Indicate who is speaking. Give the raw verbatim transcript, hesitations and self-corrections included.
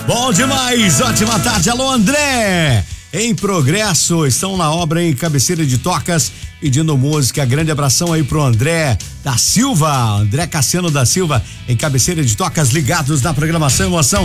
Speaker 1: Bom demais, ótima tarde, alô André, em progresso, estão na obra em Cabeceira de Tocas, pedindo música, grande abração aí pro André da Silva, André Cassiano da Silva, em Cabeceira de Tocas, ligados na programação Emoção.